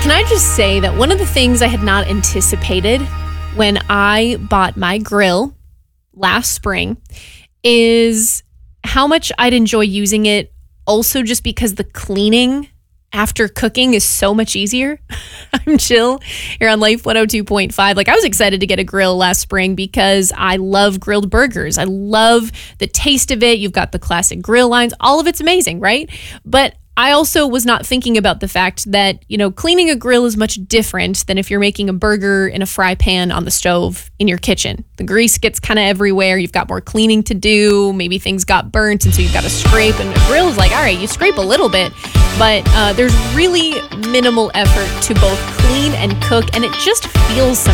Can I just say that one of the things I had not anticipated when I bought my grill last spring is how much I'd enjoy using it, also just because the cleaning after cooking is so much easier. I'm Jill here on Life 102.5. Like, I was excited to get a grill last spring because I love grilled burgers. I love the taste of it. You've got the classic grill lines. All of it's amazing, right? But I also was not thinking about the fact that, cleaning a grill is much different than if you're making a burger in a fry pan on the stove in your kitchen. The grease gets kind of everywhere. You've got more cleaning to do. Maybe things got burnt, and so you've got to scrape. And a grill is like, all right, you scrape a little bit, but there's really minimal effort to both clean and cook, and it just feels so